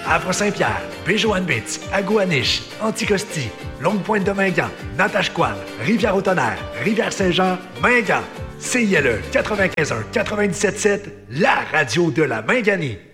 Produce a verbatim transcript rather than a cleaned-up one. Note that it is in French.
Havre-Saint-Pierre, Béjoanne-Bitz, Agouaniche, Anticosti, Longue-Pointe-de-Mingan, Natashquan, Rivière-au-Tonnerre, Rivière-Saint-Jean, Mingan. C I L E quatre-vingt-quinze un quatre-vingt-dix-sept sept, la radio de la Minganie.